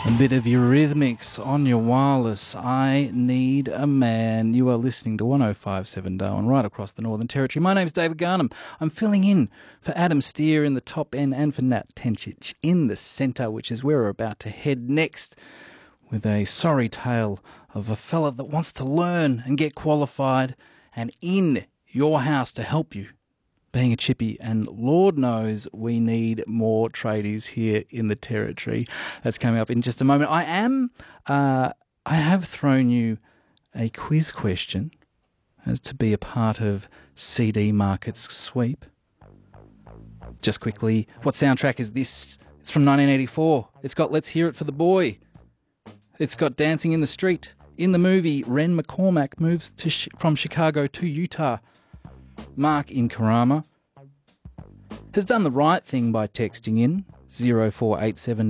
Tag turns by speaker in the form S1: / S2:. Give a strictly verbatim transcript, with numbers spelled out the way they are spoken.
S1: A bit of Eurythmics on your wireless. I Need a Man. You are listening to one oh five point seven Darwin, right across the Northern Territory. My name's David Garnham. I'm filling in for Adam Steer in the top end and for Nat Tencic in the centre, which is where we're about to head next with a sorry tale of a fella that wants to learn and get qualified and in your house to help you being a chippy, and Lord knows we need more tradies here in the Territory. That's coming up in just a moment. I am, uh, I have thrown you a quiz question as to be a part of C D Market's sweep. Just quickly, what soundtrack is this? It's from nineteen eighty-four. It's got Let's Hear It for the Boy. It's got Dancing in the Street. In the movie, Ren McCormack moves to sh- from Chicago to Utah. Mark in Karama has done the right thing by texting in zero four eight seven